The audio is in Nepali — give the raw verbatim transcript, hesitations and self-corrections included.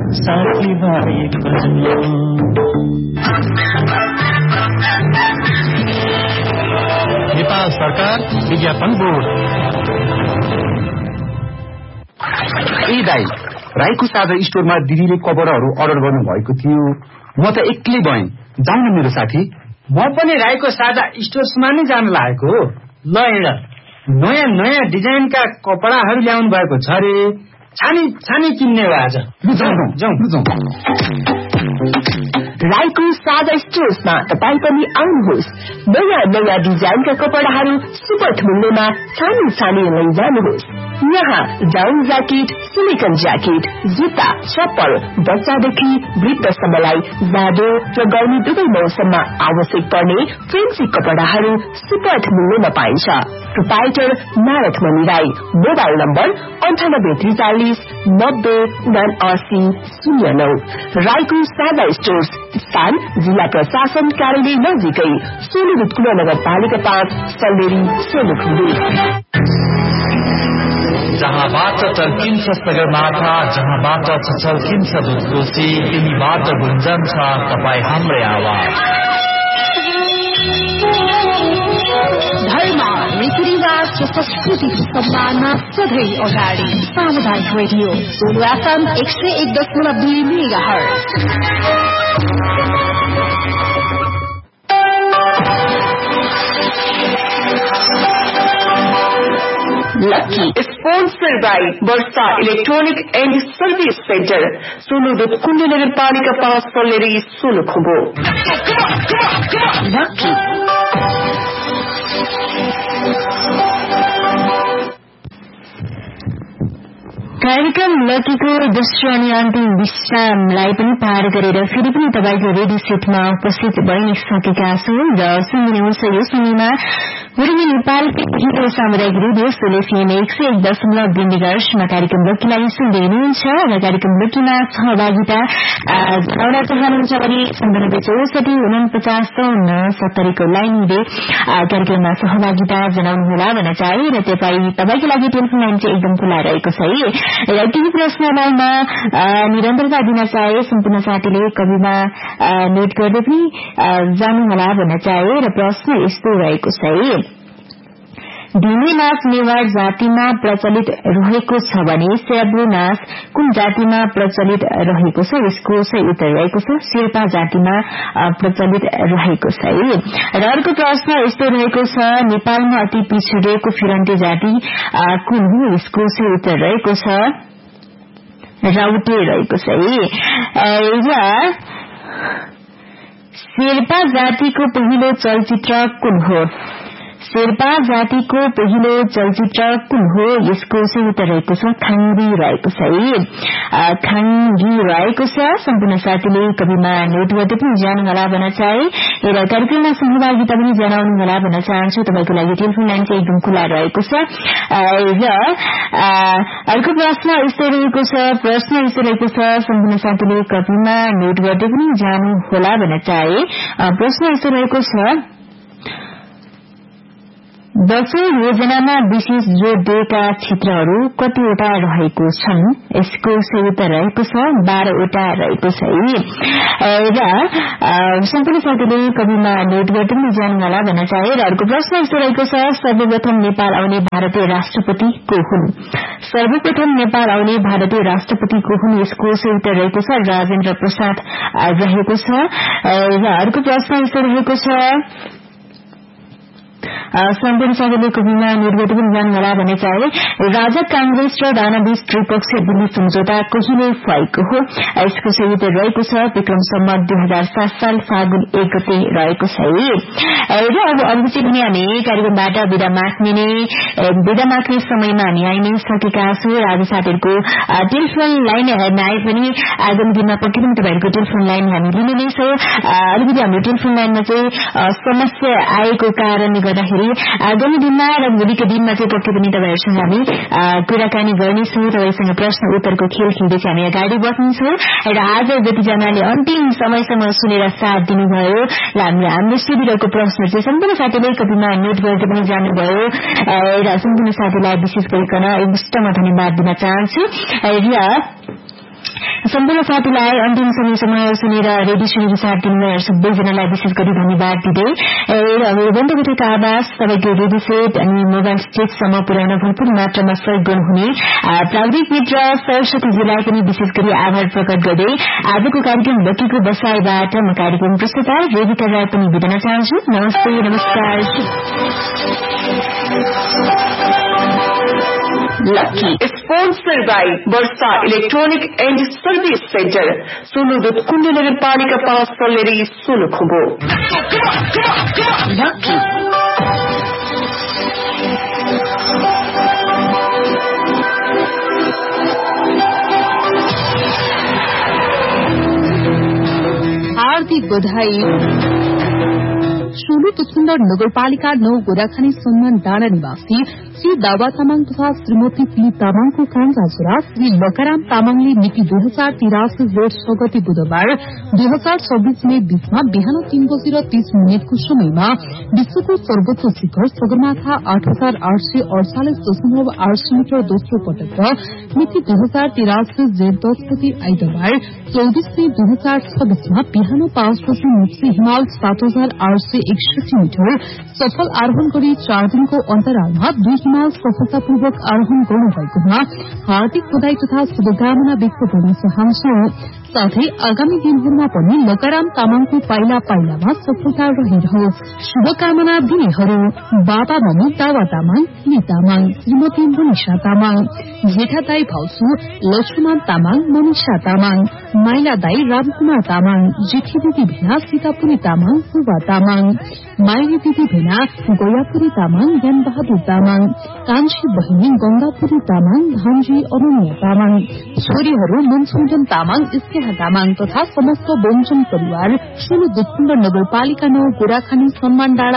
साथी भाइ खोज्नु। नेपाल सरकार विज्ञापन बोर्ड। ए दाइ, राईको साझा स्टोरमा दिदीले कपडाहरू अर्डर गर्नु भएको थियो। म त एक्लै भएँ, जाउँ न मेरो साथी। म पनि राईको साझा स्टोर्समा नै जान लागेको हो। ल हिँड, नयाँ नयाँ डिजाइनका कपडाहरू ल्याउनु भएको छ रे। छानी छानी किन्ने हो आज। राईको साझा स्टोर्समा तपाईँ पनि आउनुहोस्। नयाँ नयाँ डिजाइनका कपडाहरू सुपथ मूल्यमा छानी छानी लैजानुहोस्। यहाँ डाउन ज्याकेट, सिलिकन ज्याकेट, जुत्ता, चप्पल, बच्चादेखि वृद्धसम्मलाई जाडो र गर्मी दुवै मौसममा आवश्यक पर्ने फेन्सी कपडाहरू सुपथ मूल्यमा पाइन्छ। प्रोपाइटर नारद मणि राई। मोबाइल नम्बर अन्ठानब्बे त्रिचालिस नब्बे उनासी शून्य नौ। राईको साझा स्टोर्स स्थान जिल्ला प्रशासन कार्यालय नजिकै, सोलुबुट कुला नगरपालिका पाँच, सल्लेरी, सोलुखुम्बु। जहाँबाट टर्किन्छ सगरमाथा, जहाँबाट छल्किन्छ दुधकोशी, तिमीबाट गुन्जन्छ तपाईँ हाम्रै आवाज। धर्म, रीतिरिवाज र संस्कृतिको सम्मानमा सधैँ अगाडि सामुदायिक रेडियो सोलु एफएम एक सय एक दशमलव दुई mega hertz. Lucky sponsor by Varsha electronic and service centre, सोलुबुट कुण्ड नगरपालिका पाँच, सल्लेरी, सोलुखुम्बु। लकी कार्यक्रम लकीको दोस्रो अनि अन्तिम विश्रामलाई पनि पार गरेर फेरि पनि तपाईको रेडियो सेटमा उपस्थित भइसकेका छौं र सुन्नुहुन्छ यो समयमा पूर्वी नेपालकै पहिलो सामुदायिक रेडियो सोल एफएम एक सय एक दशमलव दुई मेगाहर्जमा कार्यक्रम लकीलाई सुन्दै हुनुहुन्छ र कार्यक्रम लकीमा सहभागिता जनाउन चाहनुहुन्छ भने सन्तानब्बे चौसठी उनपचास चौन्न सत्तरीको लाइन हुँदै कार्यक्रममा सहभागिता जनाउनुहोला भन्न चाहे र तपाईँ तपाईँको लागि टेलिफोन लाइन चाहिँ एकदम खुला रहेको छ है र केही प्रश्नमा निरन्तरता दिन चाहे सम्पूर्ण साथीले कविमा नोट गर्दै पनि जानुहोला भन्न चाहे र प्रश्न यस्तो रहेको छ है। ढिमे नाच नेवार जातिमा प्रचलित रहेको छ भने स्याब्रो नाच कुन जातिमा प्रचलित रहेको छ? यसको सही उत्तर रहेको छ शेर्पा जातिमा प्रचलित रहेको छ है। र अर्को प्रश्न यस्तो रहेको छ नेपालमा अति पिछडिएको फिरन्ते जाति कुन हो? यसको सही उत्तर रहेको छ राउटे रहेको छ है। शेर्पा जातिको पहिलो चलचित्र कुन हो? शेर्पा जातिको पहिलो चलचित्र कुन हो? यसको सही उत्तर रहेको छ खाङ्गी रहेको छ है। खाङ्गी रहेको छ। सम्पूर्ण साथीले कविमा नोट गर्दै पनि जानुहोला भन्न चाहे र कार्यक्रममा सहभागिता पनि जनाउनुहोला भन्न चाहन्छु। तपाईँको लागि टेलिफोन लाइन चाहिँ एकदम खुला रहेको छ। र अर्को प्रश्न यस्तो रहेको छ प्रश्न यस्तो रहेको छ सम्पूर्ण साथीले कविमा नोट गर्दै पनि जानुहोला भन्न चाहे प्रश्न यस्तो रहेको छ दक्षिण योजनामा विशेष जोड़ दिएका क्षेत्रहरू कतिवटा रहेको छन्? यसको सही उत्तर रहेको छ बाह्रवटा रहेको छ र सम्पूर्ण साथीले कविमा नोट गर्दै पनि जानुहोला भन्न चाहे र अर्को प्रश्न यस्तो रहेको छ सर्वप्रथम नेपाल आउने भारतीय राष्ट्रपति को हुन्? सर्वप्रथम नेपाल आउने भारतीय राष्ट्रपति को हुन्? यसको सही उत्तर रहेको छ राजेन्द्र प्रसाद रहेको छ र अर्को प्रश्न यस्तो रहेको छ सम्पूर्ण साथीले कविमा नोट गर्दै पनि जानुहोला भन्ने चाहे राजा कांग्रेस र राणाबीच त्रिपक्षीय दिल्ली सम्झौता कहिले भएको हो? यसको सही उत्तर रहेको छ विक्रम सम्वत दुई हजार सात साल फागुन एक गते रहेको छ है। र अब अवश्य पनि हामी कार्यक्रमबाट विदा माग्ने नै विदा माग्ने समयमा हामी आइ नै सकेका छौं। आज साथीहरूको टेलिफोन लाइन नआए पनि आगामी दिनमा पक्कै पनि तपाईँहरूको टेलिफोन लाइन हामी लिने नै छौं। अलिकति हाम्रो टेलिफोन लाइनमा चाहिँ समस्या आएको कारणले गर्दाखेरि आगामी दिनमा र भोलिको दिनमा चाहिँ पक्कै पनि तपाईहरूसँग हामी कुराकानी गर्नेछौँ। तपाईसँग प्रश्न उत्तरको खेल खेल्दै चाहिँ हामी अगाडि बढ्नेछौँ र आज जतिजनाले अन्तिम समयसम्म सुनेर साथ दिनुभयो र हामीले हाम्रो सोधिरहेको प्रश्न चाहिँ सम्पूर्ण साथीले कविमा नोट गर्दै पनि जानुभयो र सम्पूर्ण साथीलाई विशेष गरिकन एकदम धन्यवाद दिन चाहन्छु। र सम्पूर्ण साथीलाई अन्तिम समयसम्म सुनेर रेडियो सुनेर साथ दिनुभयो सबैजनालाई विशेष गरी धन्यवाद दिँदै बन्द गरेका आवाज तपाईँको रेडियो सेट अनि मोबाइल स्टेटसम्म पुर्याउन भरपूर मात्रामा सहयोग गर्नुहुने प्राविधिक मित्र सरस्वतीजीलाई पनि विशेष गरी आभार प्रकट गर्दै आजको कार्यक्रम लकीको बसाईबाट म कार्यक्रम प्रस्तुता रेडिका राय पनि बिताउन चाहन्छु। नमस्ते, नमस्कार। Lucky is sponsored by Versa Electronic and Service Center, Soludut Kundu Nagarpalika Pass Soleri Sulukhumbu. Lucky. हार्दिक बधाई। सोलु तुछुण्डर नगरपालिका नौ गोराखानी सम्मान डाँडा निवासी श्री दावा तामाङ तथा श्रीमती पी तामाङको कान्छा छोरा श्री लकाराम तामाङले मिति दुई हजार तिरासी जेठ छ गते बुधबार दुई हजार छब्बीस मे बीचमा बिहान तीन बजेर तीस मिनटको समयमा विश्वको सर्वोच्च शिखर सगरमाथा आठ हजार आठ सय अडचालिस दशमलव आठ मिटर दोस्रो पटक र मिति दुई हजार तिरासी जेठ दस गते आइतबार चौबिस मई दुई हजार छब्बीसमा बिहान पाँच बजे मुक्सी हिमाल सात हजार आठ सय एकसठी मिटर सफल आरोहण गरी चार दिनको अन्तरालमा दुई हिमाल सफलतापूर्वक आरोहण गर्नुभएकोमा हार्दिक बधाई तथा शुभकामना व्यक्त गर्न चाहन्छु। साथै आगामी दिनहरूमा पनि लकाराम तामाङको पाइला पाइलामा सफलता रहिरहोस्। शुभकामना दिनेहरू बाबा मम्मी दावा तामाङ, ली तामाङ, श्रीमती मनिषा तामाङ, जेठा दाई भाउसू लक्ष्मण तामाङ, मनिषा तामाङ, माइला दाई रामकुमार तामाङ, जेठी दिदी भेना सीतापुरी तामाङ, सुवा तामाङ, माइली दिदी भेना गोयापुरी तामाङ, ज्ञान बहादुर तामाङ, कान्छी बहिनी गंगापुरी तामाङ, भान्जी अरुणिया तामाङ, छोरीहरू मनसुजन तामाङ, स्नेहा तामाङ तथा समस्त बोमजन परिवार सोलु दुखुण्ड नगरपालिका नौ गोराखानी सम्मान डाँडा